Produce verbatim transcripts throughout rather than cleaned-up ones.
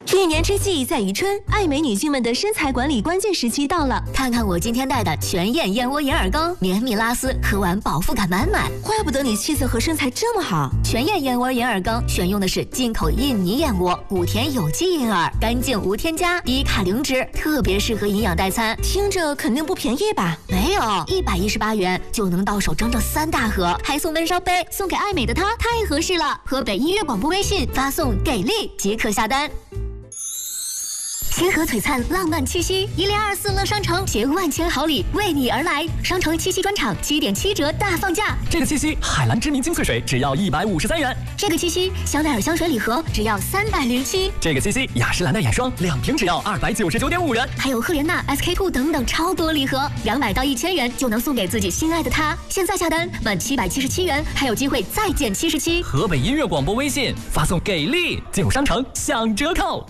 一年之计在于春，爱美女性们的身材管理关键时期到了。 看看我今天带的全燕燕窝银耳羹，绵密拉丝，喝完饱腹感满满。 怪不得你气色和身材这么好。 全燕燕窝银耳羹选用的是进口印尼燕窝，古田有机银耳，干净无添加，低卡零脂，特别适合营养代餐。 听着肯定不便宜吧？ 没有，一百一十八元就能到手整整三大盒，还送温烧杯，送给爱美的她太合适了。河北音乐广播微信发送给力即可下单。星河璀璨，浪漫气息，一零二四乐商城携万千好礼为你而来。商城七夕专场七点七折大放价。 这个七夕，海蓝知名精粹水只要一百五十三元。 这个七夕，香奈儿香水礼盒只要三百零七。 这个七夕，雅诗兰黛眼霜两瓶只要二百九十九点五元。 还有赫莲娜、S K two 等等超多礼盒，两百到一千元就能送给自己心爱的他。现在下单满七百七十七元，还有机会再减七十七。 河北音乐广播微信发送给力，进入商城享折扣。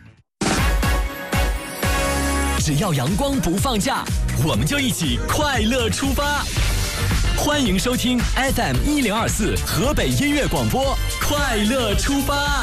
只要阳光不放假，我们就一起快乐出发。欢迎收听 F M 一零二四河北音乐广播，快乐出发。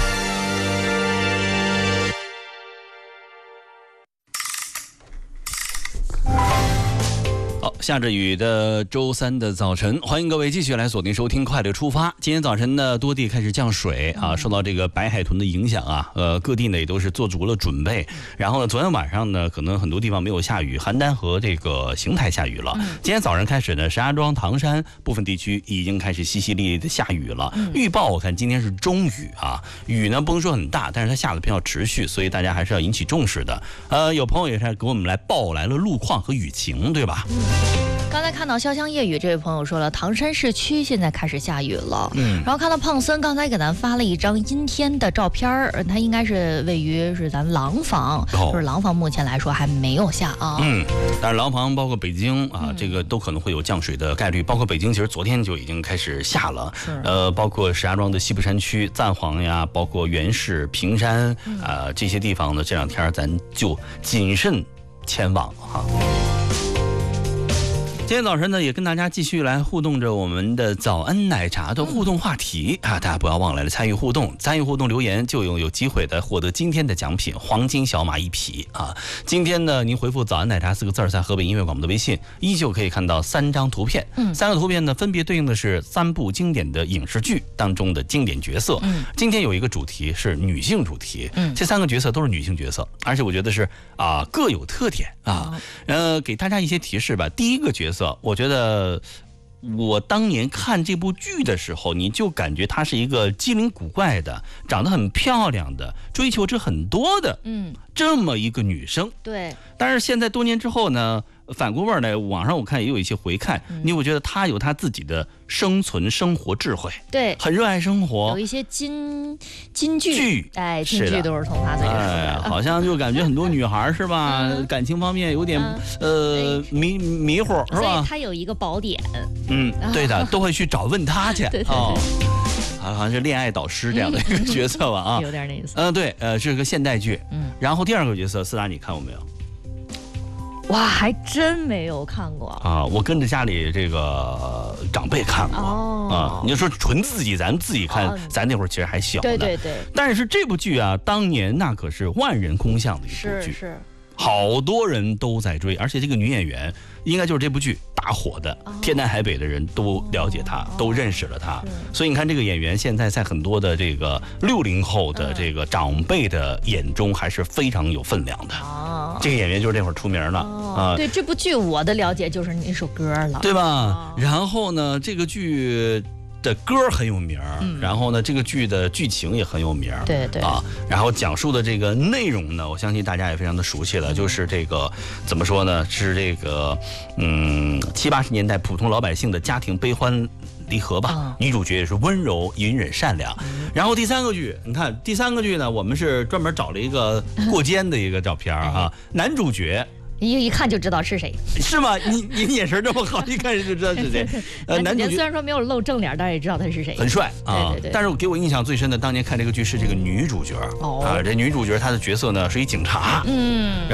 好，下着雨的周三的早晨，欢迎各位继续来锁定收听快乐出发。今天早晨呢，多地开始降水啊，受到这个白海豚的影响啊，呃，各地呢也都是做足了准备。然后呢，昨天晚上呢，可能很多地方没有下雨，邯郸和这个邢台下雨了。今天早上开始呢，石家庄、唐山部分地区已经开始淅淅沥沥的下雨了。预报我看今天是中雨啊，雨呢不能说很大，但是它下的比较持续，所以大家还是要引起重视的。呃，有朋友也是给我们来报来了路况和雨情，对吧？ 刚才看到潇湘夜雨这位朋友说了，唐山市区现在开始下雨了。 嗯， 然后看到胖森刚才给咱发了一张阴天的照片儿，他应该是位于是咱廊坊， 哦、 就是廊坊目前来说还没有下啊。 嗯，但是廊坊包括北京啊、嗯，这个都可能会有降水的概率。包括北京其实昨天就已经开始下了， 是呃，包括石家庄的西部山区、赞皇呀，包括原市、平山啊、呃、这些地方呢，这两天咱就谨慎前往哈。今天早晨呢，也跟大家继续来互动着我们的早安奶茶的互动话题啊！大家不要忘了来参与互动，参与互动留言就有有机会的获得今天的奖品黄金小马一匹啊！今天呢，您回复早安奶茶四个字，在河北音乐广播的微信，依旧可以看到三张图片，嗯，三个图片呢分别对应的是三部经典的影视剧当中的经典角色。嗯，今天有一个主题是女性主题，嗯，这三个角色都是女性角色，而且我觉得是啊各有特点啊，呃，给大家一些提示吧。第一个角色。我觉得我当年看这部剧的时候，你就感觉她是一个机灵古怪的，长得很漂亮的，追求者很多的，嗯，这么一个女生。 对。 但是现在多年之后呢，反过味儿来，网上我看也有一些回看，嗯、你会觉得她有她自己的生存生活智慧， 对， 很热爱生活。 有一些金金句， 剧哎，金句都是从她嘴里说的、 哎。好像就感觉很多女孩是吧，嗯、感情方面有点、嗯、呃迷迷糊是吧？ 所以她有一个宝典。 嗯，对的，都会去找问她去。 对对对。 哦好像是恋爱导师这样的一个角色吧啊， 有点那意思。 嗯、呃，对，呃，是个现代剧。嗯，然后第二个角色，思达你看过没有？ 哇，还真没有看过啊！我跟着家里这个长辈看过、哦、啊。你就说纯自己，咱们自己看，哦、咱那会儿其实还小呢。 对对对。 但是这部剧啊，当年那可是万人空巷的一部剧， 是是， 好多人都在追，而且这个女演员应该就是这部剧大火的，哦、天南海北的人都了解她，哦、都认识了她。所以你看，这个演员现在在很多的这个六零后的这个长辈的眼中，还是非常有分量的。哦、这个演员就是这会儿出名了、哦、 啊。对这部剧，我的了解就是那首歌了， 对吧？哦、然后呢，这个剧的歌很有名、嗯、然后呢这个剧的剧情也很有名， 对对啊，然后讲述的这个内容呢，我相信大家也非常的熟悉了，嗯、就是这个怎么说呢，是这个嗯七八十年代普通老百姓的家庭悲欢离合吧、嗯、女主角也是温柔隐忍善良、嗯、然后第三个剧，你看第三个剧呢，我们是专门找了一个过肩的一个照片啊、哎、男主角一一看就知道是谁， 是吗？你你眼神这么好，一看就知道是谁。 呃，男主角虽然说没有露正脸，但是也知道他是谁， 很帅啊。 对对对。 但是我给我印象最深的，当年看这个剧是这个女主角、哦、啊，这女主角她的角色呢是一警察，嗯。